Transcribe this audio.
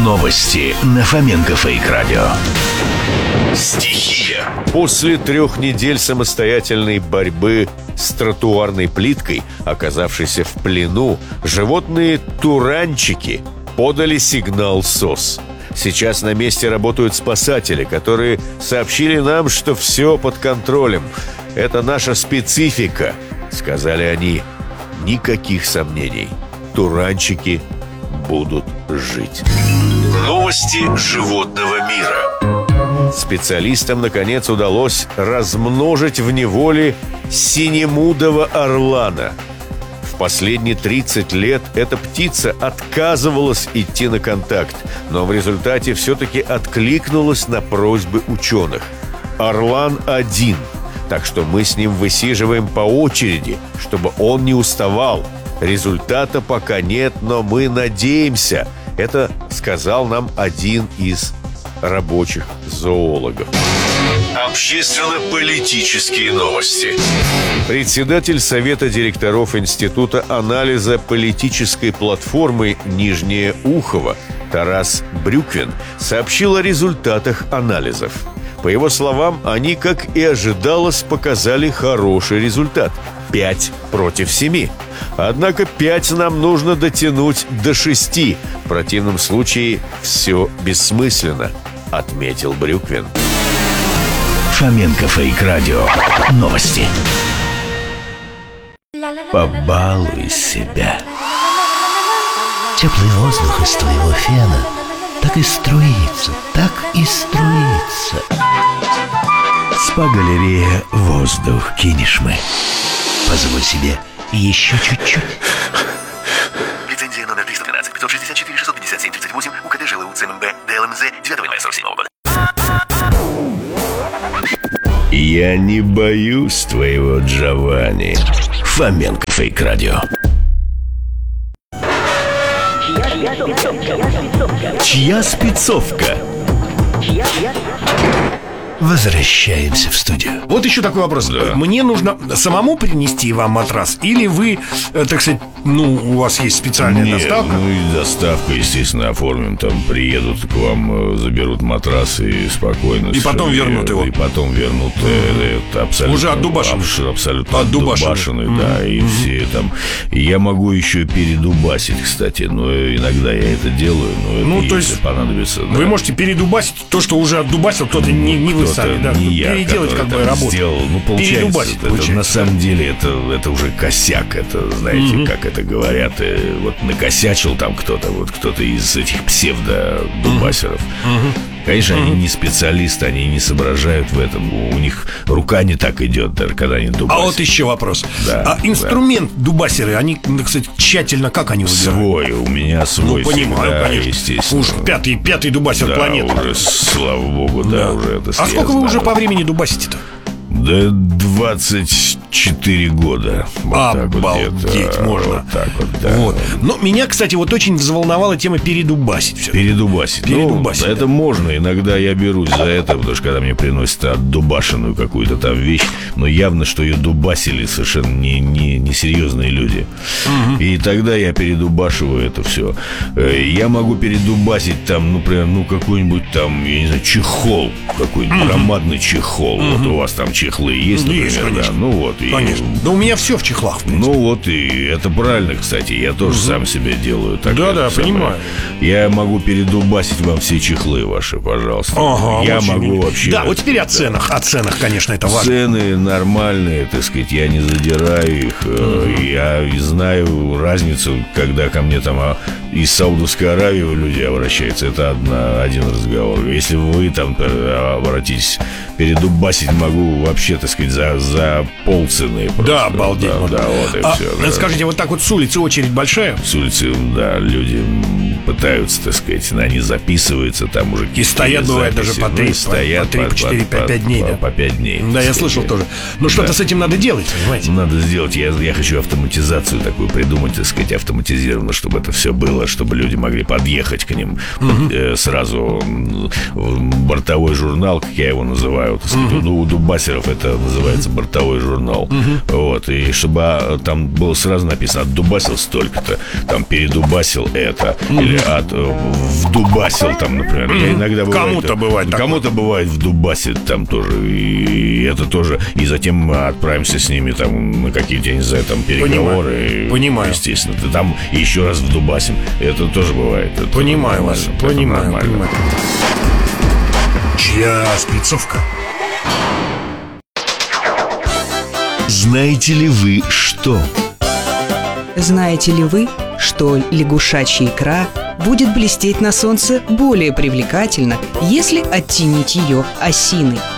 Новости на Фоменко Фейк Радио. Стихия. После 3 недель самостоятельной борьбы с тротуарной плиткой, оказавшейся в плену, животные туранчики подали сигнал СОС. Сейчас на месте работают спасатели, которые сообщили нам, что все под контролем. Это наша специфика, сказали они. Никаких сомнений. Туранчики будут жить. Новости животного мира. Специалистам, наконец, удалось размножить в неволе синемудого орлана. В последние 30 лет эта птица отказывалась идти на контакт, но в результате все-таки откликнулась на просьбы ученых. Орлан один, так что мы с ним высиживаем по очереди, чтобы он не уставал. Результата пока нет, но мы надеемся. Это сказал нам один из рабочих зоологов. Общественно-политические новости. Председатель Совета директоров Института анализа политической платформы «Нижнее Ухово» Тарас Брюквин сообщил о результатах анализов. По его словам, они, как и ожидалось, показали хороший результат – 5 против 7. Однако 5 нам нужно дотянуть до 6. В противном случае все бессмысленно, отметил Брюквин. Фоменко Фейк Радио. Новости. Побалуй себя. Теплый воздух из твоего фена так и струится, так и струится. Спа-галерея «Воздух Кинешмы». Позволь себе еще чуть-чуть. Лицензия номер 312 564 657 38 УКД ЖЛУ ЦМБ ДЛМЗ 9 января 47 года. Я не боюсь твоего Джованни. Фоменко Фейк Радио. Чья спецовка? Возвращаемся в студию. Вот еще такой вопрос. Да. Мне нужно самому принести вам матрас? Или вы, так сказать, у вас есть специальная доставка? Ну и доставка, естественно, оформим. Там приедут к вам, заберут матрас и спокойно. И потом вернут его. И потом вернут. Это абсолютно. Уже отдубашенный. Абсолютно Отдубашенный, да. И все там. Я могу еще передубасить, кстати. Но иногда я это делаю. Но это то есть понадобится. Вы можете передубасить то, что уже отдубасил, кто-то не вы сами, да? Не я, переделать как бы это работу. сделал. Ну, получается, получается. На самом деле это уже косяк. Это, знаете, как это говорят. Вот накосячил там кто-то, вот кто-то из этих псевдо-дубасеров. Конечно, они не специалисты, они не соображают в этом. У них рука не так идет, даже когда они дубасят. А вот еще вопрос. Да, инструмент дубасеры, они, кстати, тщательно как они выбирают? Свой, у меня свой. Понимаю, всегда, конечно. Естественно. Уж пятый дубасер планеты. Уже, слава богу, уже это. А сколько вы уже по времени дубасите-то? Да 24 года. Обалдеть, можно. Вот так вот, да. Вот. Но меня, кстати, вот очень взволновала тема передубасить все. Передубасить. Передубасить, это можно. Иногда я берусь за это, потому что когда мне приносят отдубашенную какую-то там вещь, но явно, что ее дубасили совершенно несерьезные люди. И тогда я передубашиваю это все. Я могу передубасить там, например, какой-нибудь там, я не знаю, чехол. Какой-нибудь громадный чехол. Вот у вас там чехлы есть, например, есть, конечно. да. Ну вот. Конечно. Да у меня все в чехлах, в принципе. Ну вот, и это правильно, кстати. Я тоже сам себе делаю. Да, понимаю. Я могу передубасить вам все чехлы ваши, пожалуйста. Я могу вообще. Да, вот теперь о ценах. О ценах, конечно, это важно. Цены нормальные, так сказать, я не задираю их. Я знаю разницу, когда ко мне там из Саудовской Аравии люди обращаются. Это один разговор. Если вы там обратитесь, передубасить могу вообще, так сказать, за полцены. Просто. Да, обалдеть. Да, вот и все. Да. Скажите, вот так вот с улицы очередь большая? С улицы, да, люди пытаются, так сказать, они записываются, там уже. И стоят, бывает, даже по 3, стоят по 4, по 5 дней, да? По 5 дней. Да, я слышал тоже. Но что-то с этим надо делать, понимаете? Надо сделать. Я хочу автоматизацию такую придумать, так сказать, автоматизированно, чтобы это все было. дело, чтобы люди могли подъехать к ним. Сразу бортовой журнал, как я его называю. Так сказать, ну, у дубасеров это называется бортовой журнал. Вот, и чтобы там было сразу написано: отдубасил столько-то, там передубасил это, или вдубасил там, например. Я иногда кому-то бывает вдубасит там тоже, и это тоже. И затем мы отправимся с ними там на какие-то, я не знаю, там переговоры. Понимаю. Естественно, ты там еще раз вдубасим. Это тоже бывает. Это Понимаю вас, понимаю. Чья спецовка? Знаете ли вы что? Знаете ли вы, что лягушачья икра будет блестеть на солнце более привлекательно, если оттенить ее осиной?